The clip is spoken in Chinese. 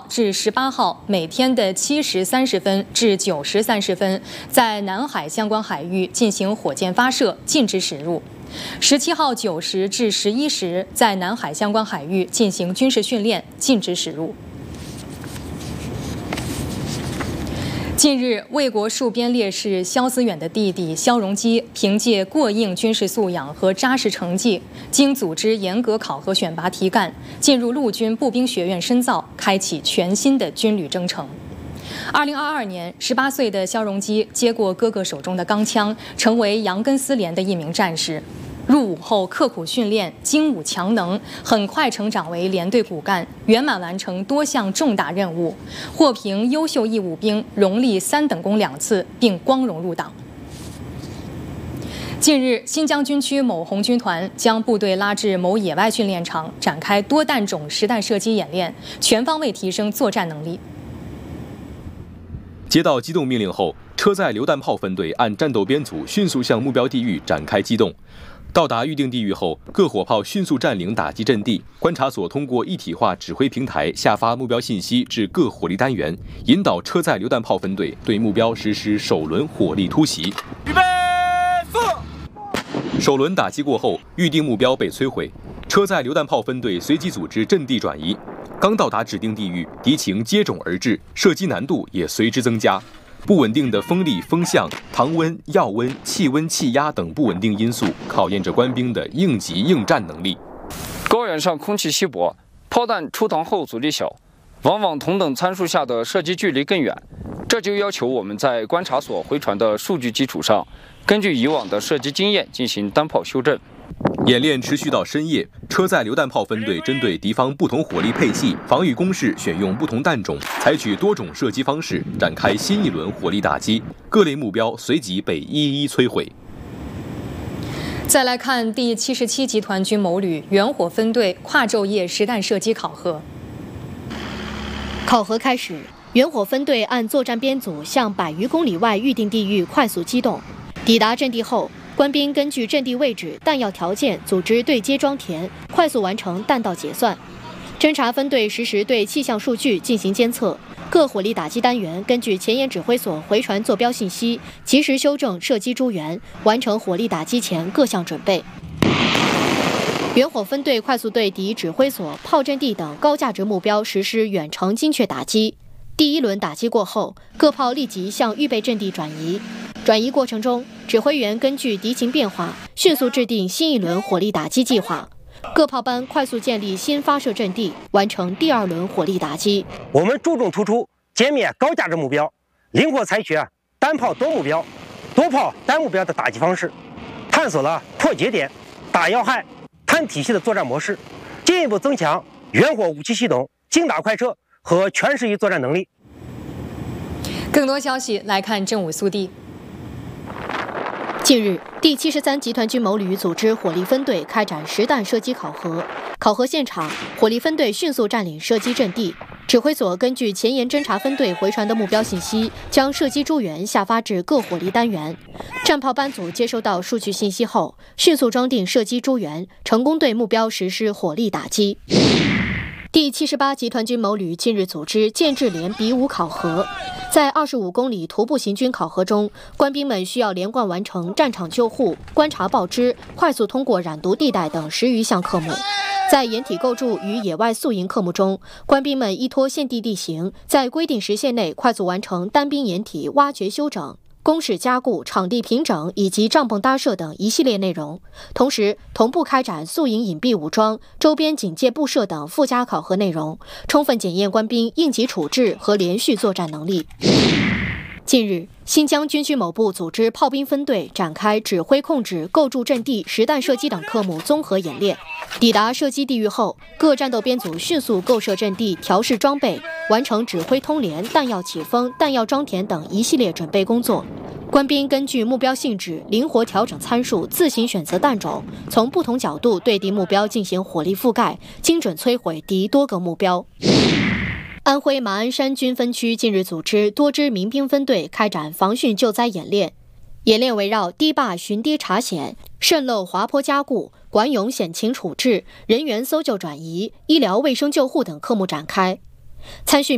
至18号每天的7时30分至9时30分，在南海相关海域进行火箭发射，禁止驶入。17号9时至11时，在南海相关海域进行军事训练，禁止驶入。近日，为国戍边烈士肖思远的弟弟肖荣基凭借过硬军事素养和扎实成绩，经组织严格考核选拔提干，进入陆军步兵学院深造，开启全新的军旅征程。2022年，18岁的肖荣基接过哥哥手中的钢枪，成为杨根思连的一名战士。入伍后刻苦训练，精武强能，很快成长为连队骨干，圆满完成多项重大任务，获评优秀义务兵，荣立3等功2次，并光荣入党。近日，新疆军区某红军团将部队拉至某野外训练场，展开多弹种实弹射击演练，全方位提升作战能力。 接到机动命令后，车载榴弹炮分队按战斗编组迅速向目标地域展开机动。到达预定地域后，各火炮迅速占领打击阵地。观察所通过一体化指挥平台下发目标信息至各火力单元，引导车载榴弹炮分队对目标实施首轮火力突袭。预备，放！首轮打击过后，预定目标被摧毁，车载榴弹炮分队随即组织阵地转移。刚到达指定地域，敌情接踵而至，射击难度也随之增加。不稳定的风力、风向、糖温、药温、气温、气压等不稳定因素，考验着官兵的应急应战能力。 高原上空气稀薄，炮弹出膛后阻力小，往往同等参数下的射击距离更远。这就要求我们在观察所回传的数据基础上，根据以往的射击经验进行单炮修正。 演练持续到深夜，车载榴弹炮分队针对敌方不同火力配系、防御工事，选用不同弹种，采取多种射击方式，展开新一轮火力打击，各类目标随即被一一摧毁。 再来看第77集团军某旅远火分队跨昼夜实弹射击考核。 考核开始，远火分队按作战编组向100余公里外预定地域快速机动。抵达阵地后，官兵根据阵地位置、弹药条件组织对接装填，快速完成弹道结算。侦察分队实时对气象数据进行监测，各火力打击单元根据前沿指挥所回传坐标信息，及时修正射击诸元，完成火力打击前各项准备。远火分队快速对敌指挥所、炮阵地等高价值目标实施远程精确打击。第一轮打击过后，各炮立即向预备阵地转移。转移过程中，指挥员根据敌情变化，迅速制定新一轮火力打击计划。各炮班快速建立新发射阵地，完成第2轮火力打击。 我们注重突出歼灭高价值目标，灵活采取单炮多目标、多炮单目标的打击方式，探索了破节点、打要害、摊体系的作战模式，进一步增强远火武器系统精打快撤和全时域作战能力。 更多消息来看正午速递。 近日，第73集团军某旅组织火力分队开展实弹射击考核。考核现场，火力分队迅速占领射击阵地。指挥所根据前沿侦察分队回传的目标信息，将射击诸元下发至各火力单元。战炮班组接收到数据信息后，迅速装订射击诸元，成功对目标实施火力打击。第78集团军某旅近日组织建制连比武考核。在25公里徒步行军考核中，官兵们需要连贯完成战场救护、观察报知、快速通过染毒地带等10余项科目。在掩体构筑与野外宿营科目中，官兵们依托现地地形，在规定时限内快速完成单兵掩体挖掘修整、工事加固、场地平整以及帐篷搭设等一系列内容，同时同步开展宿营隐蔽武装、周边警戒布设等附加考核内容，充分检验官兵应急处置和连续作战能力。近日，新疆军区某部组织炮兵分队展开指挥控制、构筑阵地、实弹射击等科目综合演练。抵达射击地域后，各战斗编组迅速构设阵地、调试装备，完成指挥通联、弹药起风、弹药装填等一系列准备工作。官兵根据目标性质灵活调整参数，自行选择弹种，从不同角度对敌目标进行火力覆盖，精准摧毁敌多个目标。安徽马鞍山军分区近日组织多支民兵分队开展防汛救灾演练。演练围绕堤坝巡堤查险、渗漏滑坡加固、管涌险情处置、人员搜救转移、医疗卫生救护等科目展开。参训